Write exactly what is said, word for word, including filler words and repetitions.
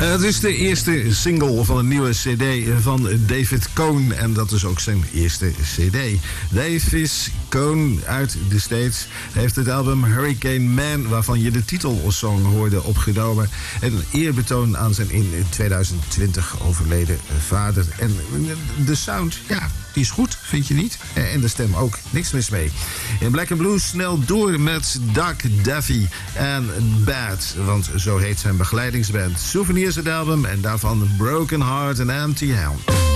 Het is de eerste single van een nieuwe cd van David Cohn. En dat is ook zijn eerste cd. Davis Cohn uit de States heeft het album Hurricane Man, waarvan je de titelsong hoorde, opgenomen. Een eerbetoon aan zijn in tweeduizend twintig overleden vader. En de sound, ja, die is goed, vind je niet? En de stem ook, niks mis mee. In Black and Blue snel door met Doug Duffy en Bad, want zo heet zijn begeleidingsband. Souvenirs het album en daarvan Broken Heart and Empty Hand.